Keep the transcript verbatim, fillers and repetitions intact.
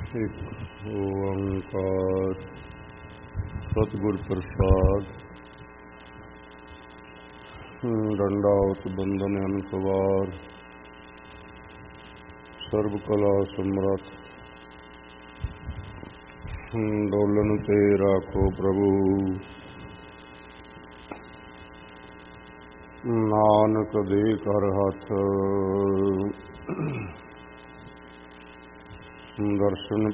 ਇੱਕ ਓੰਕਾਰ ਸਤਿਗੁਰ ਪ੍ਰਸਾਦ। ਦੰਡਾਵਤ ਬੰਦਨ ਅਨਸਵਾਰ, ਸਰਬ ਕਲਾ ਸਮਰੱਥ। ਡੋਲਨ ਤੇ ਰਾਖੋ ਪ੍ਰਭੂ, ਨਾਨਕ ਦੇ ਕਰ ਹੱਥ। ਦਰਸ਼ਨ